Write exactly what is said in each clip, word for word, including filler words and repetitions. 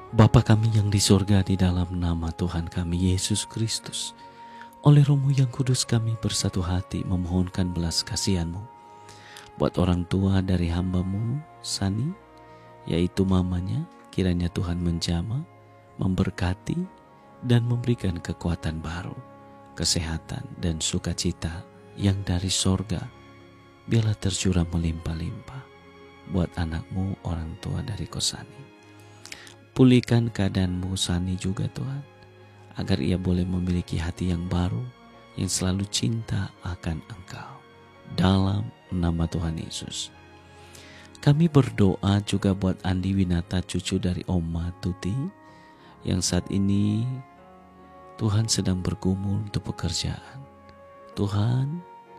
Bapa kami yang di surga, di dalam nama Tuhan kami Yesus Kristus, oleh Roh-Mu yang kudus kami bersatu hati memohonkan belas kasihan-Mu buat orang tua dari hamba-Mu Sani, yaitu mamanya. Kiranya Tuhan menjamah, memberkati, dan memberikan kekuatan baru, kesehatan dan sukacita yang dari sorga. Biarlah tercurah melimpah-limpah buat anakmu orang tua dari Kosani. Pulihkan keadaanmu Sani juga Tuhan, agar ia boleh memiliki hati yang baru, yang selalu cinta akan Engkau. Dalam nama Tuhan Yesus. Kami berdoa juga buat Andi Winata, cucu dari Oma Tuti, yang saat ini Tuhan sedang bergumul untuk pekerjaan. Tuhan,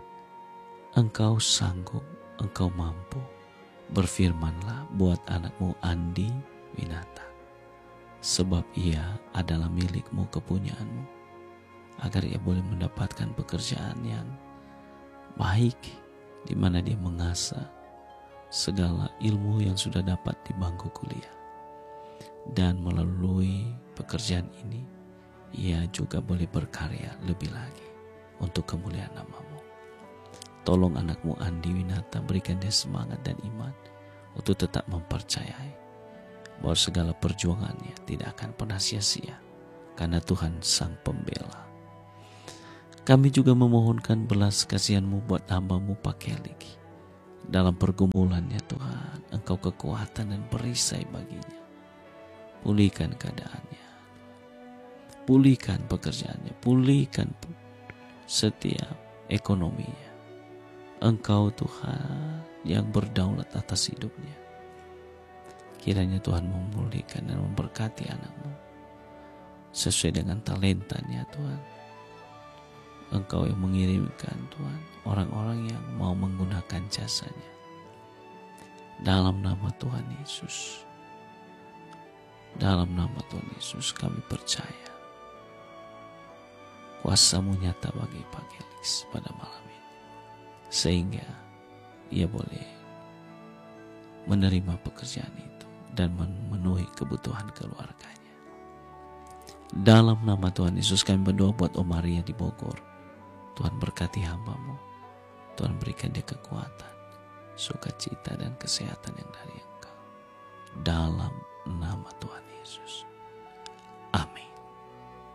Engkau sanggup, Engkau mampu. Berfirmanlah buat anakmu Andi Winata, sebab ia adalah milikmu, kepunyaanmu, agar ia boleh mendapatkan pekerjaan yang baik, di mana dia mengasah segala ilmu yang sudah dapat di bangku kuliah. Dan melalui pekerjaan ini, ia juga boleh berkarya lebih lagi untuk kemuliaan nama-Mu. Tolong anakmu Andi Winata, berikan dia semangat dan iman untuk tetap mempercayai bahwa segala perjuangannya tidak akan pernah sia-sia, karena Tuhan Sang Pembela. Kami juga memohonkan belas kasihan-Mu buat hamba-Mu Pak Kelik. Dalam pergumulannya Tuhan, Engkau kekuatan dan perisai baginya. Pulihkan keadaannya, pulihkan pekerjaannya, pulihkan setiap ekonominya. Engkau Tuhan yang berdaulat atas hidupnya. Kiranya Tuhan memulihkan dan memberkati anakmu sesuai dengan talentanya Tuhan. Engkau yang mengirimkan Tuhan orang-orang yang mau menggunakan jasanya. Dalam nama Tuhan Yesus, dalam nama Tuhan Yesus kami percaya kuasa-Mu nyata bagi Pak Felix pada malam ini, sehingga ia boleh menerima pekerjaan itu dan memenuhi kebutuhan keluarganya. Dalam nama Tuhan Yesus kami berdoa buat Om Maria di Bogor. Tuhan berkati hamba-Mu. Tuhan berikan dia kekuatan, sukacita dan kesehatan yang dari Engkau. Dalam nama Tuhan Yesus.